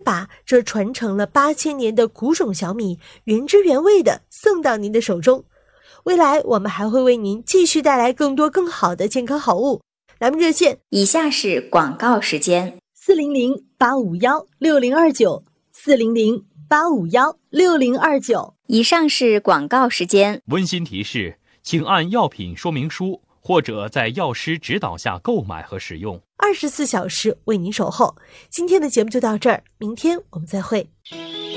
把这传承了8000年的古种小米原汁原味的送到您的手中。未来我们还会为您继续带来更多更好的健康好物。栏目热线以下是广告时间 ：400-851-6029，400-851-6029。 以上是广告时间。 温馨提示，请按药品说明书或者在药师指导下购买和使用。 24小时为您守候。今天的节目就到这儿，明天我们再会。